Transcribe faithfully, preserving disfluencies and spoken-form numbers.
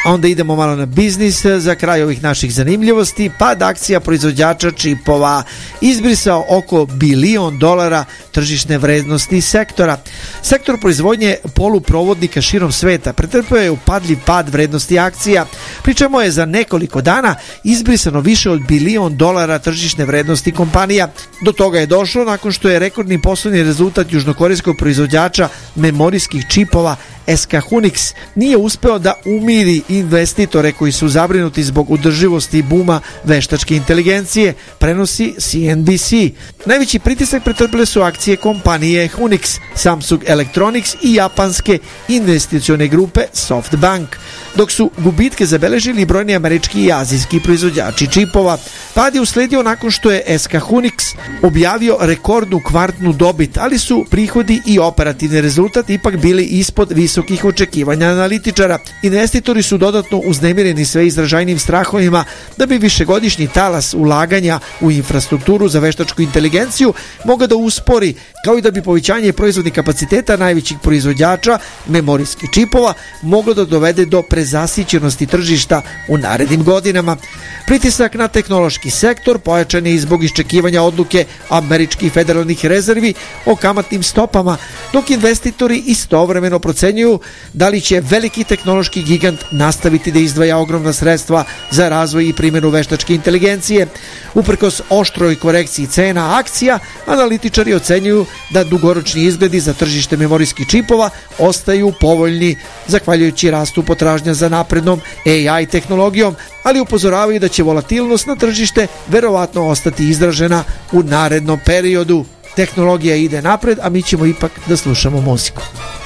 A onda idemo malo na biznis za kraj ovih naših zanimljivosti. Pad akcija proizvođača čipova izbrisao oko bilion dolara tržišne vrednosti sektora. Sektor proizvodnje poluprovodnika širom sveta pretrpeo je upadljiv pad vrednosti akcija, pri čemu je za nekoliko dana izbrisano više od bilion dolara tržišne vrednosti kompanija. Do toga je došlo nakon što je rekordni poslovni rezultat južnokorejskog proizvođača memorijskih čipova S K Hynix nije uspeo da umiri investitore koji su zabrinuti zbog održivosti buma veštačke inteligencije, prenosi C N B C. Najveći pritisak pretrpile su akcije kompanije Hynix, Samsung Electronics i japanske investicione grupe SoftBank, dok su gubitke zabeležili brojni američki i azijski proizvođači čipova. Pad je usledio nakon što je S K Hynix objavio rekordnu kvartnu dobit, ali su prihodi i operativni rezultat ipak bili ispod visokih očekivanja analitičara. Investitori su dodatno uznemireni sve izražajnim strahovima da bi višegodišnji talas ulaganja u infrastrukturu za veštačku inteligenciju mogao da uspori, kao i da bi povećanje proizvodnih kapaciteta najvećih proizvođača memorijskih čipova moglo da dovede do prezasićenosti tržišta u narednim godinama. Pritisak na tehnološki sektor pojačan je i zbog iščekivanja odluke američkih federalnih rezervi o kamatnim stopama, dok investitori istovremeno procenjuju da li će veliki tehnološki gigant nastaviti da izdvaja ogromna sredstva za razvoj i primjenu veštačke inteligencije. Uprkos oštroj korekciji cena akcija, analitičari ocenjuju da dugoročni izgledi za tržište memorijskih čipova ostaju povoljni zahvaljujući rastu potražnja za naprednom A I tehnologijom, ali upozoravaju da će volatilnost na tržište verovatno ostati izražena u narednom periodu. Tehnologija ide napred, a mi ćemo ipak da slušamo muziku.